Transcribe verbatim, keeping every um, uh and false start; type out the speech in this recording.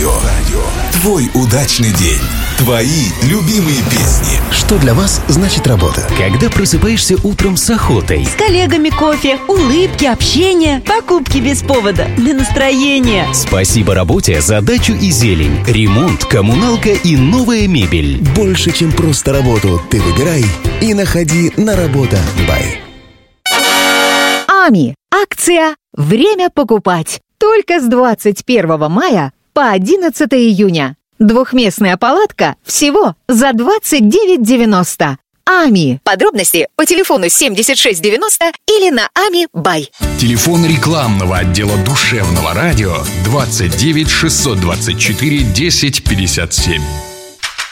Радио. Твой удачный день. Твои любимые песни. Что для вас значит работа? Когда просыпаешься утром с охотой. С коллегами кофе, улыбки, общение, покупки без повода, для настроения. Спасибо работе за дачу и зелень, ремонт, коммуналка и новая мебель. Больше, чем просто работу, ты выбирай и находи на работа бай. АМИ. Акция «Время покупать». Только с двадцать первого мая по одиннадцатого июня. Двухместная палатка всего за двадцать девять девяносто. АМИ. Подробности по телефону семьдесят шесть девяносто или на ами бай. Телефон рекламного отдела душевного радио двадцать девять шестьсот двадцать четыре десять пятьдесят семь.